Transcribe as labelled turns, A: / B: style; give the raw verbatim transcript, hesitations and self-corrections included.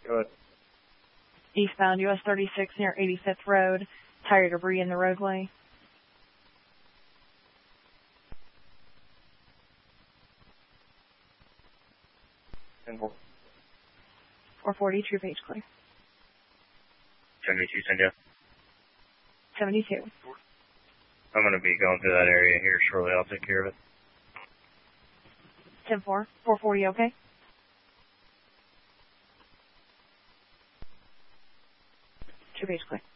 A: Go ahead.
B: Eastbound U S thirty-six near eighty-fifth Road. Tire debris in the roadway.
A: ten four.
B: four forty, True Page clear.
A: seventy-two, Cynthia.
B: seventy-two.
A: I'm going to be going through that area here shortly. I'll take care of it.
B: ten four. four forty, okay? True Page clear.